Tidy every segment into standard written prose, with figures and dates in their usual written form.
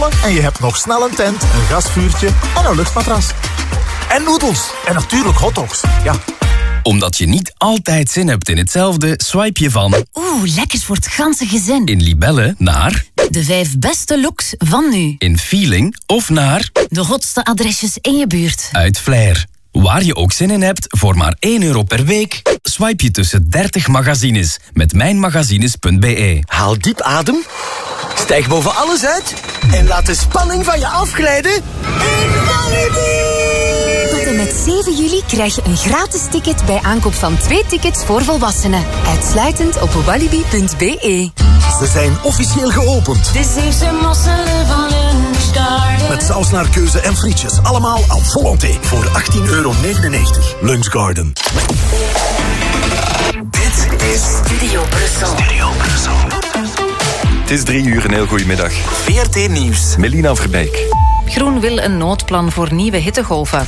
En je hebt nog snel een tent, een gasvuurtje en een luchtmatras. En noedels. En natuurlijk hotdogs. Ja. Omdat je niet altijd zin hebt in hetzelfde, swipe je van... lekkers voor het ganse gezin. In Libelle naar... De 5 beste looks van nu. In Feeling of naar... De hotste adresjes in je buurt. Uit Flair. Waar je ook zin in hebt, voor maar €1 per week... swipe je tussen 30 magazines met mijnmagazines.be. Haal diep adem. Stijg boven alles uit. En laat de spanning van je afglijden. Tot en met 7 juli krijg je een gratis ticket bij aankoop van 2 tickets voor volwassenen. Uitsluitend op walibi.be. Ze zijn officieel geopend. De Zeeuwse mosselen van Lunchgarden. Met saus naar keuze en frietjes. Allemaal aan volonté. Voor €18,99. Lunchgarden. Dit is Studio Brussel. Het is 3 uur, een heel goede middag. VRT Nieuws. Melina Verbeek. Groen wil een noodplan voor nieuwe hittegolven.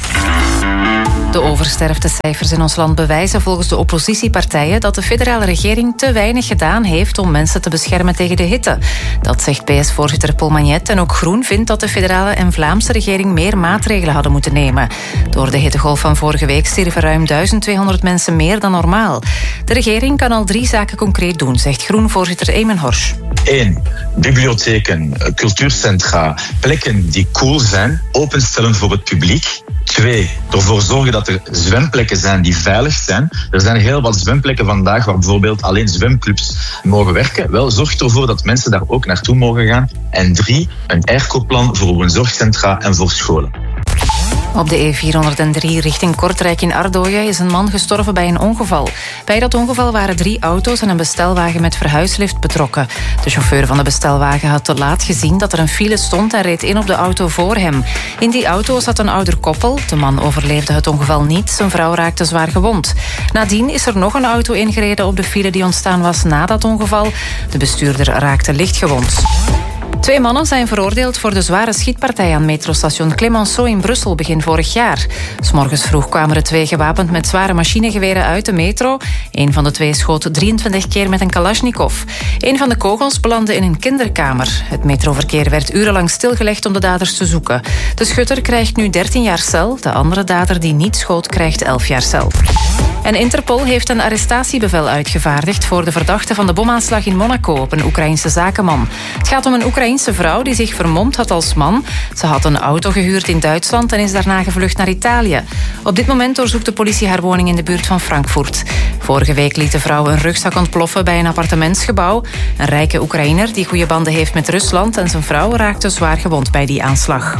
De oversterftecijfers in ons land bewijzen volgens de oppositiepartijen dat de federale regering te weinig gedaan heeft om mensen te beschermen tegen de hitte. Dat zegt PS-voorzitter Paul Magnet en ook Groen vindt dat de federale en Vlaamse regering meer maatregelen hadden moeten nemen. Door de hittegolf van vorige week stierven ruim 1200 mensen meer dan normaal. De regering kan al 3 zaken concreet doen, zegt Groen-voorzitter Eamon Horsch. 1. Bibliotheken, cultuurcentra, plekken die cool zijn, openstellen voor het publiek. 2. Ervoor zorgen dat er zwemplekken zijn die veilig zijn. Er zijn heel wat zwemplekken vandaag waar bijvoorbeeld alleen zwemclubs mogen werken. Wel, zorg ervoor dat mensen daar ook naartoe mogen gaan. En 3. Een airco-plan voor woonzorgcentra en voor scholen. Op de E403 richting Kortrijk in Ardooien is een man gestorven bij een ongeval. Bij dat ongeval waren 3 auto's en een bestelwagen met verhuislift betrokken. De chauffeur van de bestelwagen had te laat gezien dat er een file stond en reed in op de auto voor hem. In die auto zat een ouder koppel. De man overleefde het ongeval niet. Zijn vrouw raakte zwaar gewond. Nadien is er nog een auto ingereden op de file die ontstaan was na dat ongeval. De bestuurder raakte licht gewond. 2 mannen zijn veroordeeld voor de zware schietpartij aan metrostation Clemenceau in Brussel begin vorig jaar. 's Morgens vroeg kwamen de 2 gewapend met zware machinegeweren uit de metro. Een van de 2 schoot 23 keer met een Kalashnikov. Een van de kogels belandde in een kinderkamer. Het metroverkeer werd urenlang stilgelegd om de daders te zoeken. De schutter krijgt nu 13 jaar cel. De andere dader die niet schoot krijgt 11 jaar cel. En Interpol heeft een arrestatiebevel uitgevaardigd voor de verdachte van de bomaanslag in Monaco op een Oekraïense zakenman. Het gaat om een Oekraïense vrouw die zich vermomd had als man. Ze had een auto gehuurd in Duitsland en is daarna gevlucht naar Italië. Op dit moment doorzoekt de politie haar woning in de buurt van Frankfurt. Vorige week liet de vrouw een rugzak ontploffen bij een appartementsgebouw. Een rijke Oekraïner die goede banden heeft met Rusland en zijn vrouw raakte zwaar gewond bij die aanslag.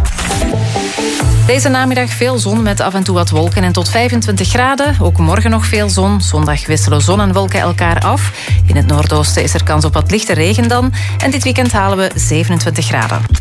Deze namiddag veel zon met af en toe wat wolken en tot 25 graden. Ook morgen nog veel zon. Zondag wisselen zon en wolken elkaar af. In het noordoosten is er kans op wat lichte regen dan. En dit weekend halen we 27 graden.